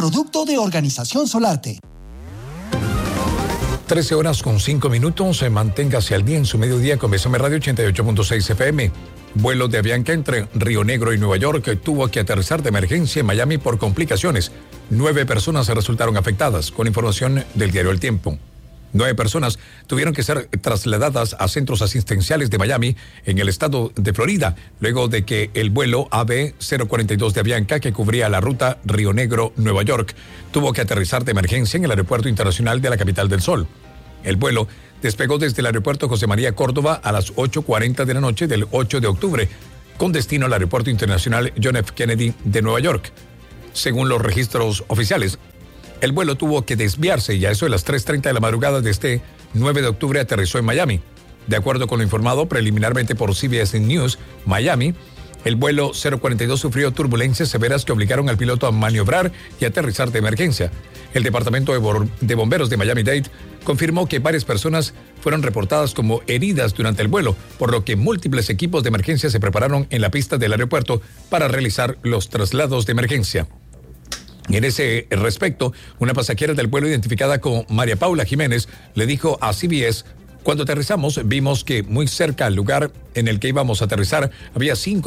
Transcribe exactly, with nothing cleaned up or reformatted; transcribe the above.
producto de Organización Solarte. trece horas con cinco minutos. Manténgase al día en su mediodía con B C M Radio ochenta y ocho punto seis F M. Vuelo de Avianca entre Río Negro y Nueva York tuvo que aterrizar de emergencia en Miami por complicaciones. Nueve personas resultaron afectadas, con información del diario El Tiempo. Nueve personas tuvieron que ser trasladadas a centros asistenciales de Miami, en el estado de Florida, luego de que el vuelo A B cero cuarenta y dos de Avianca, que cubría la ruta Río Negro-Nueva York, tuvo que aterrizar de emergencia en el Aeropuerto Internacional de la Capital del Sol. El vuelo despegó desde el Aeropuerto José María Córdoba a las ocho cuarenta de la noche del ocho de octubre, con destino al Aeropuerto Internacional John F. Kennedy de Nueva York. Según los registros oficiales, el vuelo tuvo que desviarse y a eso de las tres treinta de la madrugada de este nueve de octubre aterrizó en Miami. De acuerdo con lo informado preliminarmente por C B S News Miami, el vuelo cero cuarenta y dos sufrió turbulencias severas que obligaron al piloto a maniobrar y aterrizar de emergencia. El Departamento de, Bor- de Bomberos de Miami-Dade confirmó que varias personas fueron reportadas como heridas durante el vuelo, por lo que múltiples equipos de emergencia se prepararon en la pista del aeropuerto para realizar los traslados de emergencia. En ese respecto, una pasajera del vuelo identificada como María Paula Jiménez le dijo a C B S: cuando aterrizamos vimos que muy cerca al lugar en el que íbamos a aterrizar había cinco